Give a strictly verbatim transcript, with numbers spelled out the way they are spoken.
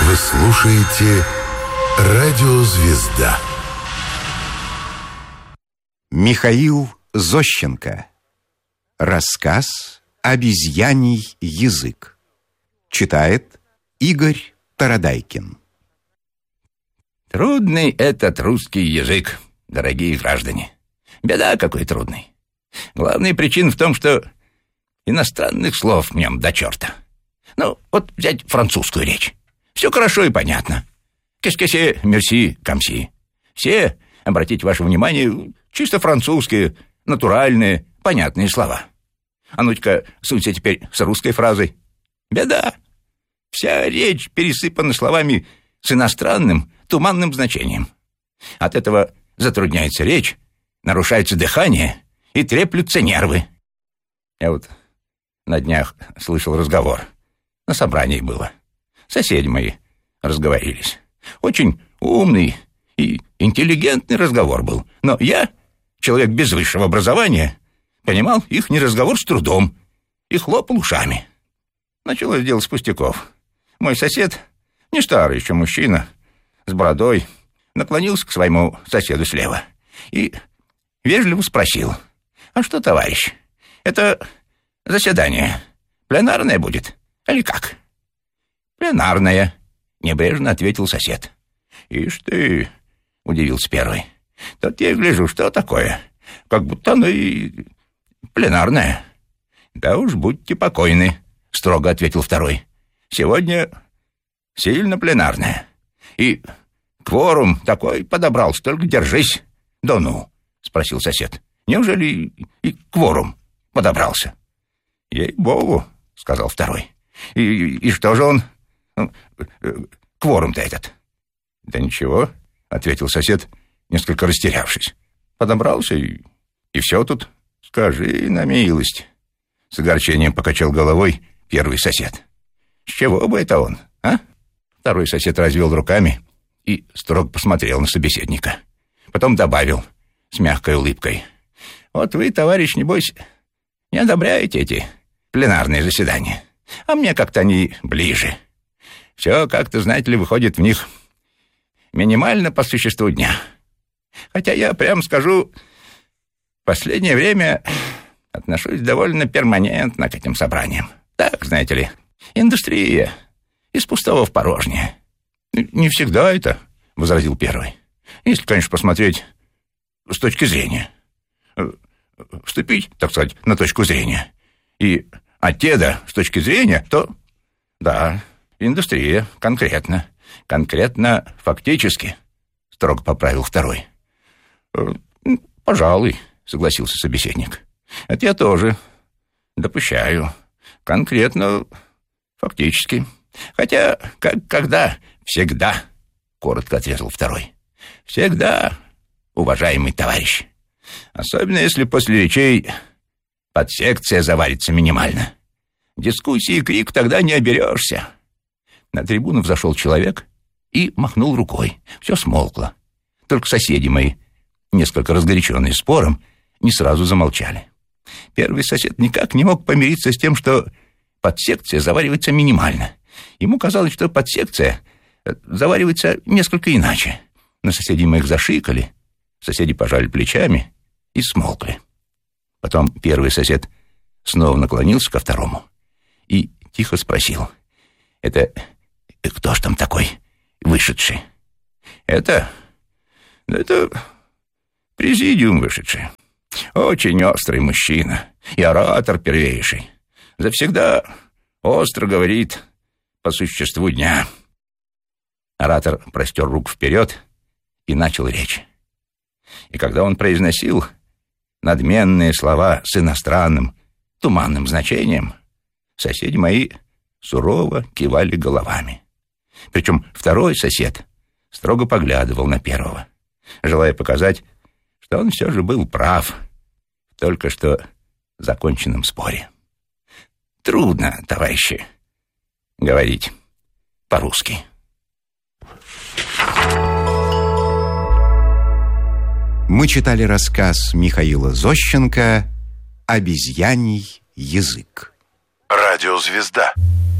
Вы слушаете «Радио Звезда». Михаил Зощенко. Рассказ «Обезьяний язык». Читает Игорь Тарадайкин. Трудный этот русский язык, дорогие граждане. Беда какой трудный. Главная причина в том, что иностранных слов в нем до черта. Ну, вот взять французскую речь. Все хорошо и понятно. Qu'est-ce, merci, comme-si. Все, обратите ваше внимание, чисто французские, натуральные, понятные слова. А ну-ка, сунься теперь с русской фразой. Беда. Вся речь пересыпана словами с иностранным, туманным значением. От этого затрудняется речь, нарушается дыхание и треплются нервы. Я вот на днях слышал разговор. На собрании было. Соседи мои разговорились. Очень умный и интеллигентный разговор был. Но я, человек без высшего образования, понимал их не разговор с трудом и хлопал ушами. Началось дело с пустяков. Мой сосед, не старый еще мужчина, с бородой, наклонился к своему соседу слева и вежливо спросил: «А что, товарищ, это заседание пленарное будет, или как?» «Пленарное», — небрежно ответил сосед. «Ишь ты», — удивился первый, — «тут я гляжу, что такое, как будто оно и пленарное». «Да уж будьте покойны», — строго ответил второй. «Сегодня сильно пленарное. И кворум такой подобрался, только держись». «Да ну», — спросил сосед, — «неужели и кворум подобрался?» «Ей-богу», — сказал второй. «И, и что же он, кворум-то этот?» «Да ничего», — ответил сосед, несколько растерявшись. «Подобрался, и, и все тут». «Скажи на милость», — с огорчением покачал головой первый сосед. «С чего бы это он, а?» Второй сосед развел руками и строго посмотрел на собеседника. Потом добавил с мягкой улыбкой: «Вот вы, товарищ, небось, не одобряете эти пленарные заседания, а мне как-то они ближе. Все как-то, знаете ли, выходит в них минимально по существу дня. Хотя я, прямо скажу, в последнее время отношусь довольно перманентно к этим собраниям. Так, знаете ли, индустрия из пустого в порожнее». «Не всегда это», — возразил первый. «Если, конечно, посмотреть с точки зрения. Вступить, так сказать, на точку зрения. И от теда с точки зрения, то да, индустрия конкретно, конкретно фактически», — строго поправил второй. «Пожалуй», — согласился собеседник. «Это я тоже допущаю. Конкретно фактически. Хотя, как когда, всегда», — коротко отрезал второй. «Всегда, уважаемый товарищ. Особенно, если после речей подсекция заварится минимально. Дискуссии и крик тогда не оберешься». На трибуну взошел человек и махнул рукой. Все смолкло. Только соседи мои, несколько разгоряченные спором, не сразу замолчали. Первый сосед никак не мог помириться с тем, что подсекция заваривается минимально. Ему казалось, что подсекция заваривается несколько иначе. Но соседи моих зашикали, соседи пожали плечами и смолкли. Потом первый сосед снова наклонился ко второму и тихо спросил: «Это кто ж там такой вышедший?» «Это... это президиум вышедший. Очень острый мужчина и оратор первейший. Завсегда остро говорит по существу дня». Оратор простер руку вперед и начал речь. И когда он произносил надменные слова с иностранным, туманным значением, соседи мои сурово кивали головами. Причем второй сосед строго поглядывал на первого, желая показать, что он все же был прав в только что законченном споре. Трудно, товарищи, говорить по-русски. Мы читали рассказ Михаила Зощенко «Обезьяний язык». Радио Звезда.